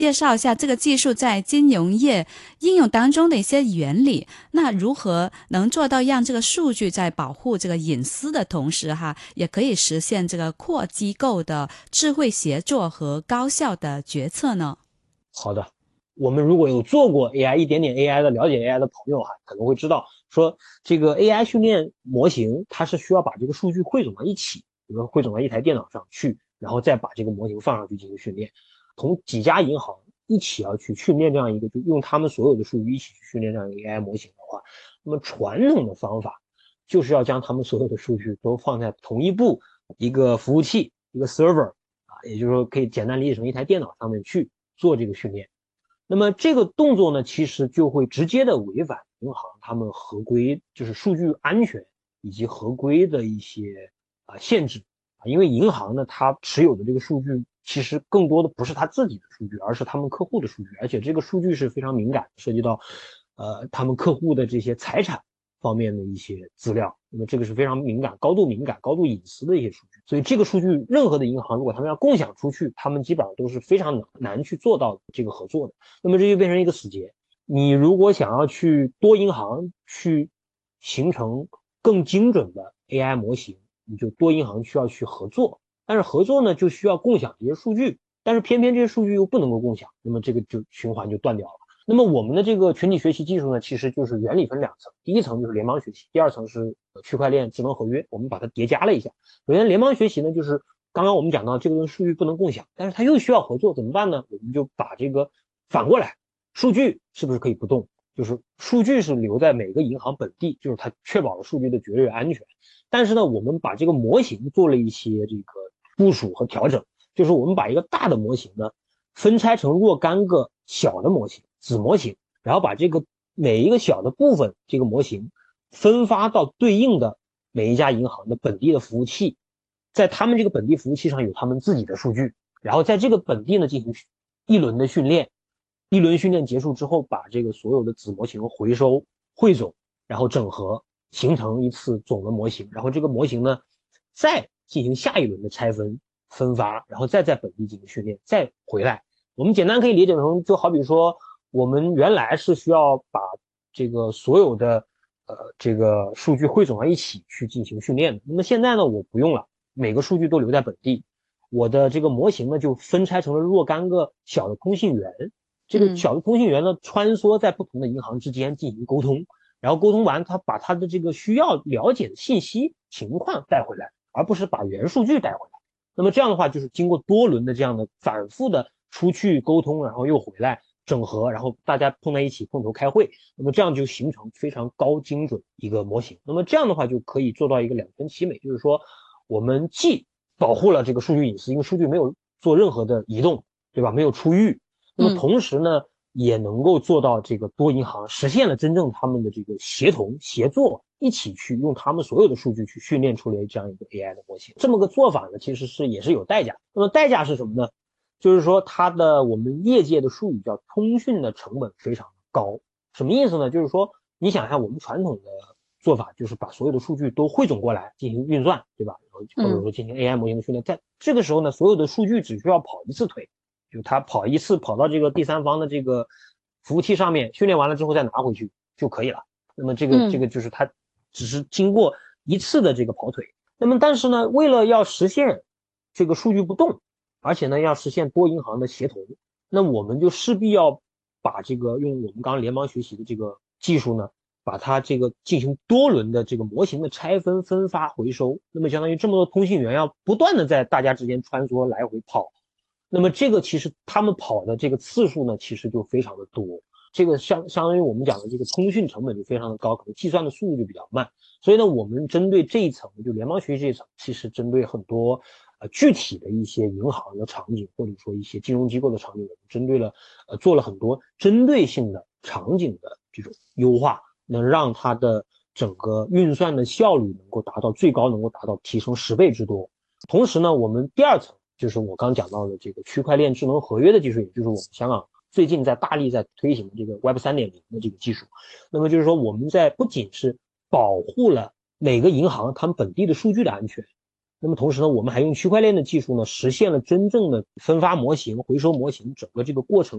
介绍一下这个技术在金融业应用当中的一些原理。那如何能做到让这个数据在保护这个隐私的同时也可以实现这个跨机构的智慧协作和高效的决策呢？ 好的，我们如果有做过 AI 一点点 AI 的了解 AI 的朋友可能会知道说这个 AI 训练模型它是需要把这个数据汇总到一起，比如说汇总到一台电脑上去，然后再把这个模型放上去进行训练。同几家银行一起要去训练这样一个，就用他们所有的数据一起去训练这样一个 AI 模型的话，那么传统的方法就是要将他们所有的数据都放在同一部一个服务器一个 server 也就是说可以简单理解成一台电脑上面去做这个训练。那么这个动作呢，其实就会直接的违反银行他们合规，就是数据安全以及合规的一些限制因为银行呢，它持有的这个数据其实更多的不是他自己的数据，而是他们客户的数据，而且这个数据是非常敏感，涉及到他们客户的这些财产方面的一些资料，那么这个是非常敏感、高度敏感、高度隐私的一些数据，所以这个数据任何的银行如果他们要共享出去，他们基本上都是非常难去做到这个合作的。那么这就变成一个死结。你如果想要去多银行去形成更精准的 AI 模型，你就多银行需要去合作，但是合作呢就需要共享这些数据，但是偏偏这些数据又不能够共享，那么这个就循环就断掉了。那么我们的这个群体学习技术呢，其实就是原理分两层，第一层就是联邦学习，第二层是区块链智能合约，我们把它叠加了一下。首先联邦学习呢，就是刚刚我们讲到这个数据不能共享，但是它又需要合作，怎么办呢？我们就把这个反过来，数据是不是可以不动？就是数据是留在每个银行本地，就是它确保了数据的绝对安全。但是呢，我们把这个模型做了一些这个部署和调整，就是我们把一个大的模型呢分拆成若干个小的模型、子模型，然后把这个每一个小的部分这个模型分发到对应的每一家银行的本地的服务器，在他们这个本地服务器上有他们自己的数据，然后在这个本地呢进行一轮的训练，一轮训练结束之后，把这个所有的子模型回收、汇总，然后整合，形成一次总的模型。然后这个模型呢，再进行下一轮的拆分、分发，然后再在本地进行训练，再回来。我们简单可以理解成，就好比说，我们原来是需要把这个所有的这个数据汇总到一起去进行训练的。那么现在呢，我不用了，每个数据都留在本地。我的这个模型呢，就分拆成了若干个小的通信源，这个嗯。 小的通信源呢，穿梭在不同的银行之间进行沟通，然后沟通完，他把他的这个需要了解的信息情况带回来，而不是把原数据带回来。那么这样的话，就是经过多轮的这样的反复的出去沟通，然后又回来整合，然后大家碰在一起碰头开会，那么这样就形成非常高精准一个模型。那么这样的话就可以做到一个两全其美，就是说我们既保护了这个数据隐私，因为数据没有做任何的移动，对吧？没有出狱。那么同时呢，也能够做到这个多银行实现了真正他们的这个协同协作，一起去用他们所有的数据去训练出来这样一个 AI 的模型。这么个做法呢，其实也是有代价。那么代价是什么呢？就是说它的我们业界的术语叫通讯的成本非常高。什么意思呢？就是说你想一下，我们传统的做法就是把所有的数据都汇总过来进行运算，对吧？或者说进行 AI 模型的训练，在这个时候呢，所有的数据只需要跑一次腿，就它跑一次跑到这个第三方的这个服务器上面，训练完了之后再拿回去就可以了。那么这个就是它只是经过一次的这个跑腿。那么但是呢，为了要实现这个数据不动，而且呢要实现多银行的协同，那我们就势必要把这个用我们刚刚联邦学习的这个技术呢，把它这个进行多轮的这个模型的拆分、分发、回收。那么相当于这么多通信源要不断的在大家之间穿梭来回跑。那么这个其实他们跑的这个次数呢，其实就非常的多。这个相当于我们讲的这个通讯成本就非常的高，可能计算的速度就比较慢。所以呢，我们针对这一层，就联邦学习这一层，其实针对很多具体的一些银行的场景，或者说一些金融机构的场景，我们针对了做了很多针对性的场景的这种优化，能让它的整个运算的效率能够达到最高，能够达到提升10倍之多。同时呢，我们第二层就是我刚讲到的这个区块链智能合约的技术，也就是我们香港最近在大力在推行的这个 Web 3.0的这个技术。那么就是说，我们在不仅是保护了每个银行他们本地的数据的安全， 那么同时呢，我们还用区块链的技术呢，实现了真正的分发模型、回收模型整个这个过程